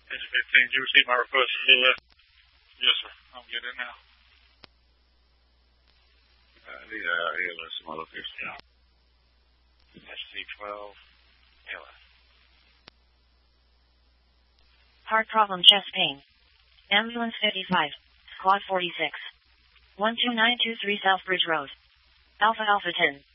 Engine 15, did you receive my request for Blue Left? Yes, sir. I'm getting it now. These are ALS from my location. Yeah. SC-12, ALS. Heart problem, chest pain. Ambulance 55. Squad 46. 12923 Southbridge Road. Alpha Alpha 10.